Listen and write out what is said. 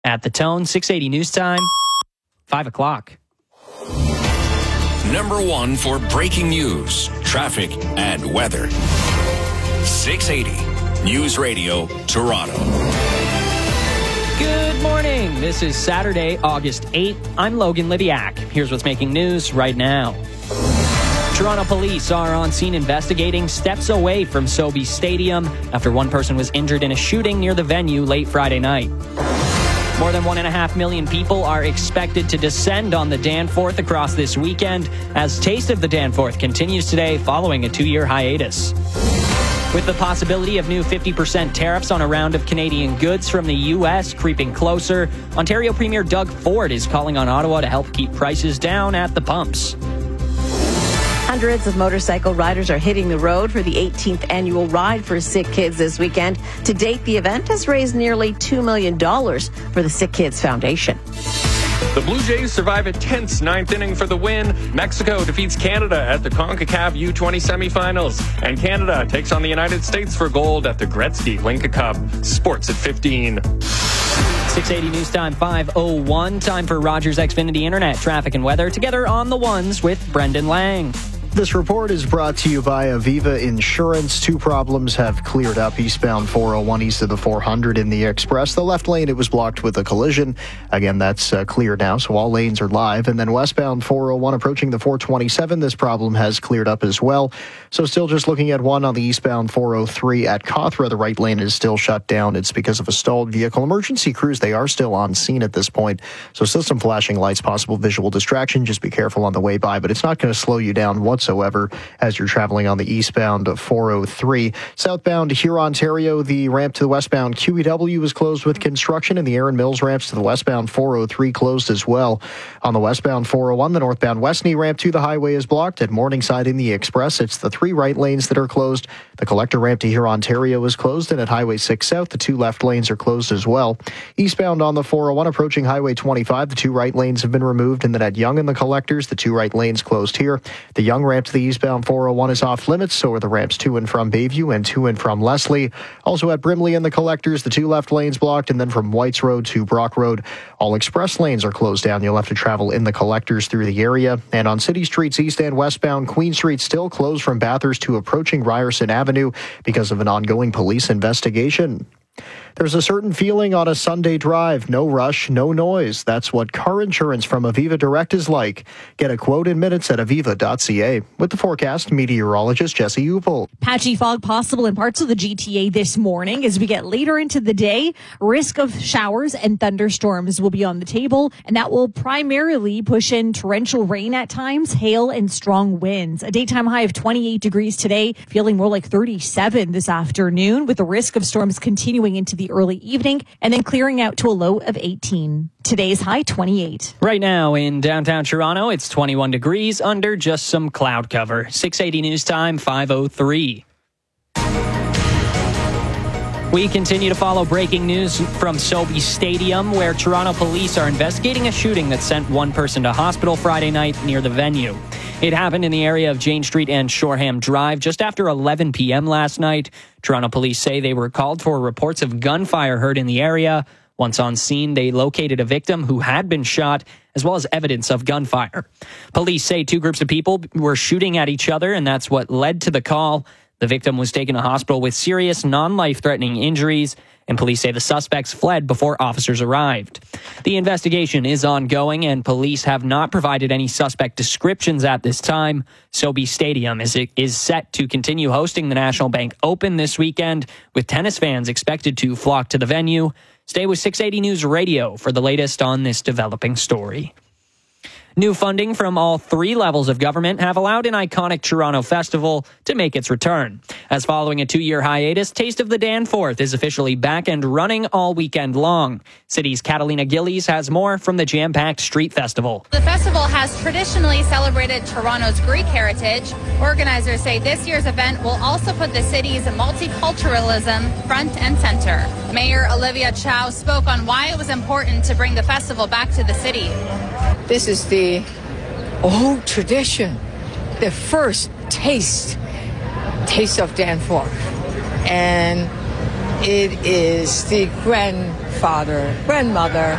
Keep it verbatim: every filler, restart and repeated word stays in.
At the Tone, six eighty News Time, five o'clock. Number one for breaking news, traffic, and weather. six eighty News Radio, Toronto. Good morning. This is Saturday, August eighth. I'm Logan Liviak. Here's what's making news right now. Toronto police are on scene investigating steps away from Sobeys Stadium after one person was injured in a shooting near the venue late Friday night. More than one and a half million people are expected to descend on the Danforth across this weekend as Taste of the Danforth continues today following a two-year hiatus. With the possibility of new fifty percent tariffs on a round of Canadian goods from the U S creeping closer, Ontario Premier Doug Ford is calling on Ottawa to help keep prices down at the pumps. Hundreds of motorcycle riders are hitting the road for the eighteenth annual Ride for Sick Kids this weekend. To date, the event has raised nearly two million dollars for the Sick Kids Foundation. The Blue Jays survive a tense ninth inning for the win. Mexico defeats Canada at the CONCACAF U twenty semifinals. And Canada takes on the United States for gold at the Gretzky Linka Cup. Sports at fifteen. six eighty News Time, five oh one. Time for Rogers Xfinity Internet traffic and weather. Together on the ones with Brendan Lang. This report is brought to you by Aviva Insurance. Two problems have cleared up eastbound four oh one east of the four hundred in the Express. The left lane, it was blocked with a collision. Again, that's uh, clear now, so all lanes are live. And then westbound four oh one approaching the four twenty-seven, this problem has cleared up as well. So still just looking at one on the eastbound four oh three at Cawthra. The right lane is still shut down. It's because of a stalled vehicle. Emergency crews, they are still on scene at this point. So still some flashing lights, possible visual distraction. Just be careful on the way by, but it's not going to slow you down whatsoever. Whatsoever as you're traveling on the eastbound four oh three. Southbound here, Ontario, the ramp to the westbound Q E W is closed with construction, and the Erin Mills ramps to the westbound four oh three closed as well. On the westbound four oh one, the northbound Westney ramp to the highway is blocked. At Morningside in the Express, it's the three right lanes that are closed. The collector ramp to here, Ontario is closed, and at Highway six South, the two left lanes are closed as well. Eastbound on the four oh one approaching Highway twenty-five, the two right lanes have been removed, and then at Yonge and the collectors, the two right lanes closed here. The Yonge ramp to the eastbound four oh one is off limits, so are the ramps to and from Bayview and to and from Leslie. Also at Brimley and the collectors, the two left lanes blocked, and then from Whites Road to Brock Road, all express lanes are closed down. You'll have to travel in the collectors through the area. And on city streets east and westbound, Queen Street still closed from Bathurst to approaching Ryerson Avenue because of an ongoing police investigation. There's a certain feeling on a Sunday drive. No rush, no noise. That's what car insurance from Aviva Direct is like. Get a quote in minutes at aviva dot c a. With the forecast, meteorologist Jesse Upel. Patchy fog possible in parts of the G T A this morning. As we get later into the day, risk of showers and thunderstorms will be on the table, and that will primarily push in torrential rain at times, hail, and strong winds. A daytime high of twenty-eight degrees today, feeling more like thirty-seven this afternoon, with the risk of storms continuing into the early evening and then clearing out to a low of eighteen. Today's high, twenty-eight. Right now in downtown Toronto, it's twenty-one degrees under just some cloud cover. six eighty News Time, five oh three. We continue to follow breaking news from Sobeys Stadium, where Toronto police are investigating a shooting that sent one person to hospital Friday night near the venue. It happened in the area of Jane Street and Shoreham Drive just after eleven p.m. last night. Toronto police say they were called for reports of gunfire heard in the area. Once on scene, they located a victim who had been shot, as well as evidence of gunfire. Police say two groups of people were shooting at each other, and that's what led to the call. The victim was taken to hospital with serious, non-life-threatening injuries, and police say the suspects fled before officers arrived. The investigation is ongoing, and police have not provided any suspect descriptions at this time. Sobeys Stadium is, is set to continue hosting the National Bank Open this weekend, with tennis fans expected to flock to the venue. Stay with six eighty News Radio for the latest on this developing story. New funding from all three levels of government have allowed an iconic Toronto festival to make its return. As following a two-year hiatus, Taste of the Danforth is officially back and running all weekend long. City's Catalina Gillies has more from the jam-packed street festival. The festival has traditionally celebrated Toronto's Greek heritage. Organizers say this year's event will also put the city's multiculturalism front and center. Mayor Olivia Chow spoke on why it was important to bring the festival back to the city. This is the old tradition, the first taste, taste of Danforth. And it is the grand grandfather, grandmother,